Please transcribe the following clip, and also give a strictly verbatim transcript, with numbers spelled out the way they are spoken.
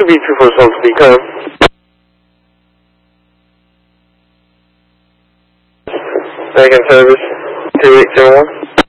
B two four seven to be come. Back in service, two eight seven one.